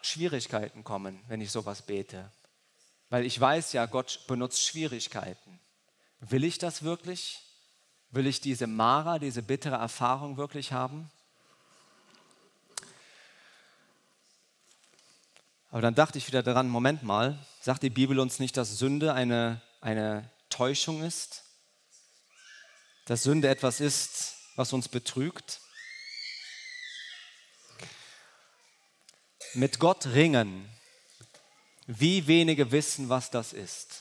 Schwierigkeiten kommen, wenn ich sowas bete. Weil ich weiß ja, Gott benutzt Schwierigkeiten. Will ich das wirklich? Will ich diese Mara, diese bittere Erfahrung wirklich haben? Aber dann dachte ich wieder daran, Moment mal, sagt die Bibel uns nicht, dass Sünde eine Täuschung ist? Dass Sünde etwas ist, was uns betrügt? Mit Gott ringen. Wie wenige wissen, was das ist.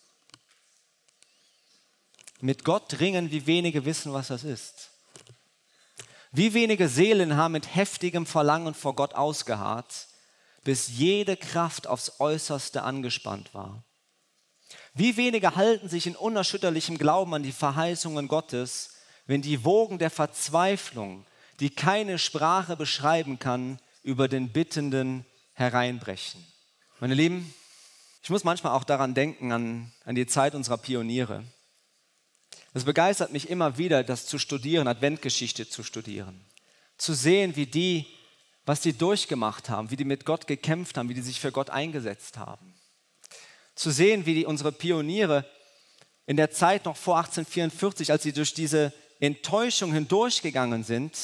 Mit Gott ringen, wie wenige wissen, was das ist. Wie wenige Seelen haben mit heftigem Verlangen vor Gott ausgeharrt, bis jede Kraft aufs Äußerste angespannt war. Wie wenige halten sich in unerschütterlichem Glauben an die Verheißungen Gottes, wenn die Wogen der Verzweiflung, die keine Sprache beschreiben kann, über den Bittenden hereinbrechen. Meine Lieben, ich muss manchmal auch daran denken, an die Zeit unserer Pioniere. Es begeistert mich immer wieder, das zu studieren, Adventgeschichte zu studieren. Zu sehen, was die durchgemacht haben, wie die mit Gott gekämpft haben, wie die sich für Gott eingesetzt haben. Zu sehen, wie unsere Pioniere in der Zeit noch vor 1844, als sie durch diese Enttäuschung hindurchgegangen sind,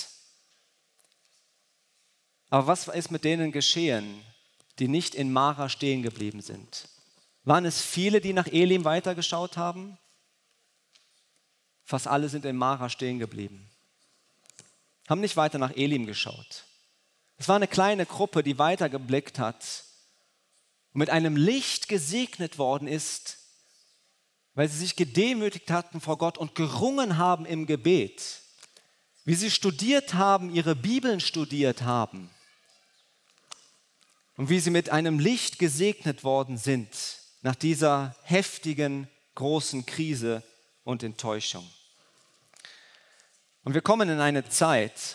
aber was ist mit denen geschehen, die nicht in Mara stehen geblieben sind? Waren es viele, die nach Elim weitergeschaut haben? Fast alle sind in Mara stehen geblieben. Haben nicht weiter nach Elim geschaut. Es war eine kleine Gruppe, die weitergeblickt hat und mit einem Licht gesegnet worden ist, weil sie sich gedemütigt hatten vor Gott und gerungen haben im Gebet. Wie sie studiert haben, ihre Bibeln studiert haben. Und wie sie mit einem Licht gesegnet worden sind nach dieser heftigen, großen Krise und Enttäuschung. Und wir kommen in eine Zeit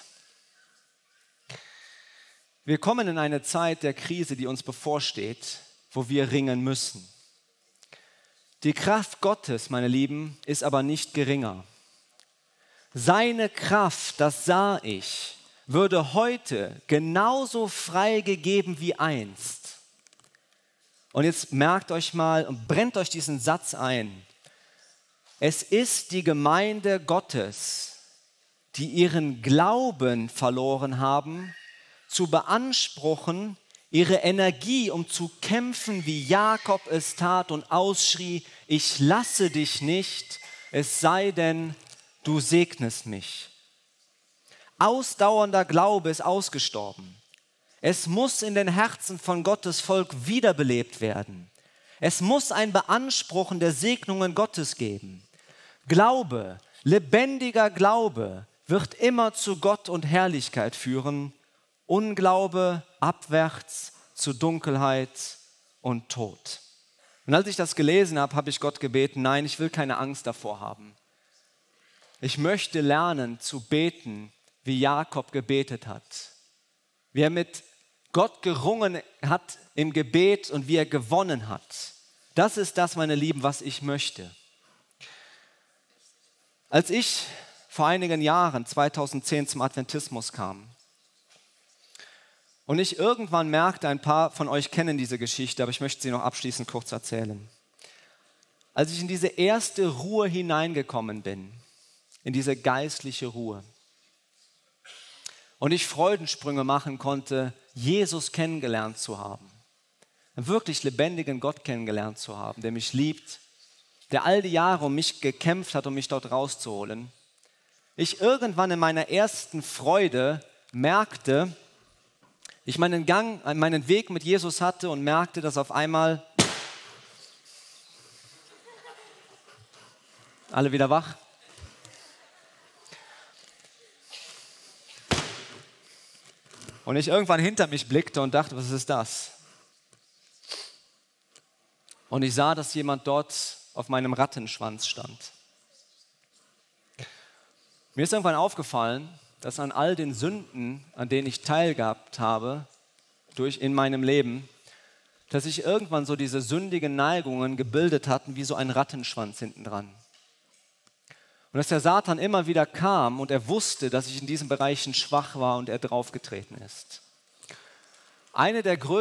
der Krise, die uns bevorsteht, wo wir ringen müssen. Die Kraft Gottes, meine Lieben, ist aber nicht geringer. Seine Kraft, das sah ich, würde heute genauso freigegeben wie einst. Und jetzt merkt euch mal und brennt euch diesen Satz ein. Es ist die Gemeinde Gottes, die ihren Glauben verloren haben, zu beanspruchen, ihre Energie, um zu kämpfen, wie Jakob es tat und ausschrie, ich lasse dich nicht, es sei denn, du segnest mich. Ausdauernder Glaube ist ausgestorben. Es muss in den Herzen von Gottes Volk wiederbelebt werden. Es muss ein Beanspruchen der Segnungen Gottes geben. Glaube, lebendiger Glaube wird immer zu Gott und Herrlichkeit führen. Unglaube abwärts zu Dunkelheit und Tod. Und als ich das gelesen habe, habe ich Gott gebeten, nein, ich will keine Angst davor haben. Ich möchte lernen zu beten, wie Jakob gebetet hat. Wie er mit Gott gerungen hat im Gebet und wie er gewonnen hat. Das ist das, meine Lieben, was ich möchte. Als ich vor einigen Jahren, 2010, zum Adventismus kam und ich irgendwann merkte, ein paar von euch kennen diese Geschichte, aber ich möchte sie noch abschließend kurz erzählen. Als ich in diese erste Ruhe hineingekommen bin, in diese geistliche Ruhe, und ich Freudensprünge machen konnte, Jesus kennengelernt zu haben, einen wirklich lebendigen Gott kennengelernt zu haben, der mich liebt, der all die Jahre um mich gekämpft hat, um mich dort rauszuholen. Ich irgendwann in meiner ersten Freude merkte, ich meinen Weg mit Jesus hatte und merkte, dass auf einmal alle wieder wach. Und ich irgendwann hinter mich blickte und dachte, was ist das? Und ich sah, dass jemand dort auf meinem Rattenschwanz stand. Mir ist irgendwann aufgefallen, dass an all den Sünden, an denen ich teilgehabt habe, in meinem Leben, dass sich irgendwann so diese sündigen Neigungen gebildet hatten, wie so ein Rattenschwanz hinten dran. Und dass der Satan immer wieder kam und er wusste, dass ich in diesen Bereichen schwach war und er draufgetreten ist. Eine der größten